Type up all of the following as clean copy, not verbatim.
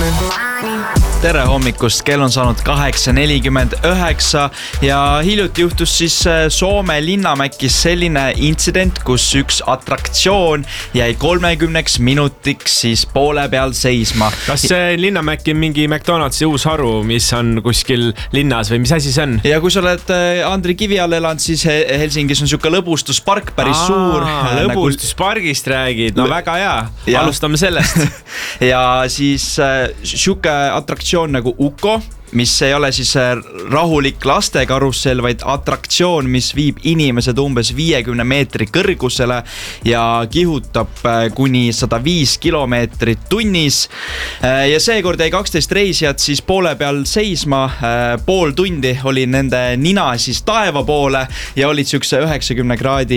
Tere hommikust, kell on saanud 8:49 ja hiljuti juhtus siis Soome Linnamäkis selline intsident, kus üks atraktsioon jäi 30 minutiks siis poole peal seisma. Kas Linnamäki on mingi McDonaldsi uus haru, mis on kuskil linnas või mis asi see on? Ja kui sa oled Andri Kivial elanud, siis Helsingis on siuke lõbustuspark päris suur. Lõbustuspargist räägid, no väga hea. Alustame sellest. Ja siis siuke atraktsioon nagu Uko, mis ei ole siis rahulik lastekarussel, vaid atraktsioon, mis viib inimesed umbes 50 meetri kõrgusele ja kihutab kuni 105 kilomeetrit tunnis. Ja seekord jäi 12 reisijat siis poole peal seisma. Pool tundi oli nende nina siis taeva poole ja olid siukse 90 kraadi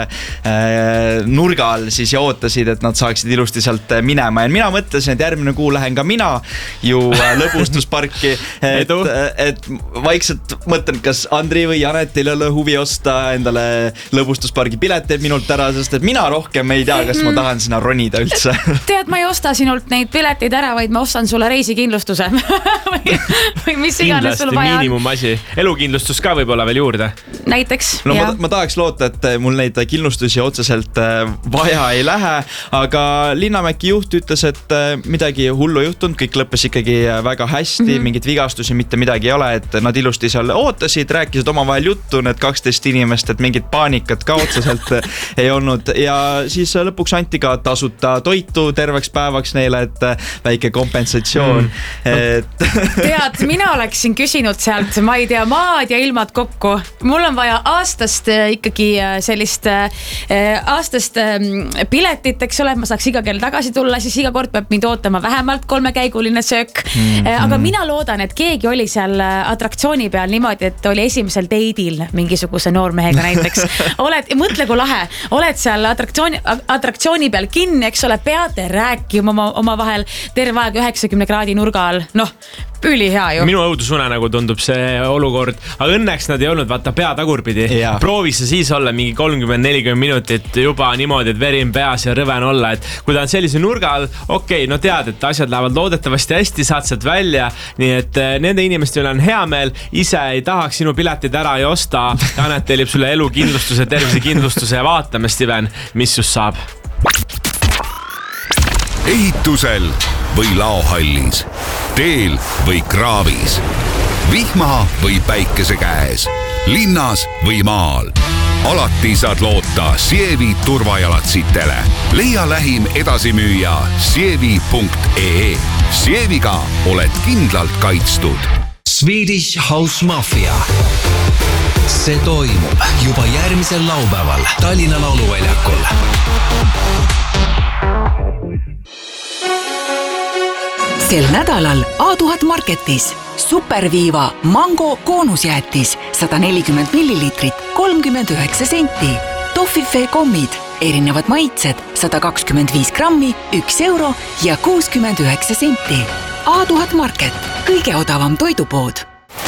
nurga all siis ja ootasid, et nad saaksid ilusti sealt minema. Ja mina mõtlesin, et järgmine kuu lähen ka mina ju lõbustusparki. Et vaikselt mõtlen, kas Andri või Janetil ei ole huvi osta endale lõbustuspargi pileteid minult ära, sest et mina rohkem ei tea, kas ma tahan sinna ronida üldse. Tead, ma ei osta sinult neid pileteid ära, vaid ma ostan sulle reisikindlustuse või mis iganes sul vaja on. Miinimumasi. Elukindlustus ka võib olla veel juurde. Näiteks. No ma tahaks loota, et mul neid kindlustusi otseselt vaja ei lähe, aga Linnamäki juht ütles, et midagi hullu juhtunud, kõik lõppes ikkagi väga hästi, mingit vigastusi mitte midagi ei ole, et nad ilusti seal ootasid, rääkisid omavahel juttu, need 12 inimest, et mingit paanikat ka otseselt ei olnud ja siis lõpuks anti ka tasuta toitu terveks päevaks neile, et väike kompensatsioon. Tead, mina oleksin küsinud sealt, ma ei tea, maad ja ilmad kokku. Mul on vaja aastast ikkagi sellist piletit, eks ole, ma saaks iga kell tagasi tulla, siis iga kord peab mind ootama vähemalt 3-käiguline söök. Aga mina loodan, et keegi oli seal atraktsiooni peal niimoodi, et oli esimesel date'il mingisuguse noormehega näiteks. Mõtle kui lahe, oled seal atraktsiooni peal kinni, eks ole, peate rääkima oma vahel terve aeg 90 kraadi nurga all. Noh, üli hea ju. Minu õudusune nagu tundub see olukord, aga õnneks nad ei olnud vaata pea tagurpidi. Proovis see siis olla mingi 30-40 minutit juba niimoodi, et verin peas ja rõven olla, et kui ta on sellise nurga all, okei, no tead, et asjad lähevad loodetavasti hästi, saad sealt välja, nii et nende inimestel on hea meel, ise ei tahaks sinu piletid ära ei osta, Janet tellib sulle elukindlustuse, tervisekindlustuse ja vaatame, Steven, mis just saab. Ehitusel või laohallis, teel või kraavis, vihma või päikese käes, linnas või maal. Alati saad loota Sievi turvajalatsitele. Leia lähim edasimüüja sievi.ee. Sieviga oled kindlalt kaitstud. Swedish House Mafia. See toimub juba järgmisel laupäeval Tallinna lauluväljakul. Sel nädalal A1000 Marketis Superviiva mango koonusjäätis 140 millilitrit 39 senti. Toffifee kommid, erinevad maitsed 125 grammi, 1 euro ja 69 senti. A1000 Market, kõige odavam toidupood.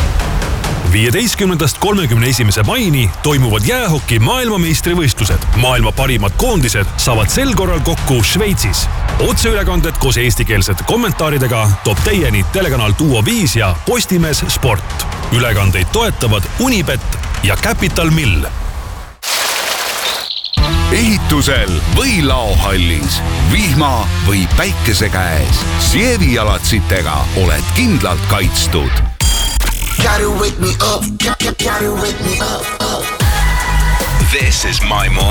15. 31. maini toimuvad jäähoki maailmameistrivõistlused. Maailma parimad koondised saavad sel korral kokku Šveitsis. Otseülekanded koos eestikeelsete kommentaaridega toob teieni telekanal Duo 5 ja Postimees Sport. Ülekandeid toetavad Unibet ja Capital Mill. Ehitusel või laohallis, vihma või päikese käes, Sievi jalatsitega oled kindlalt kaitstud. Gotta wake me up, gotta wake me up. This is my morning.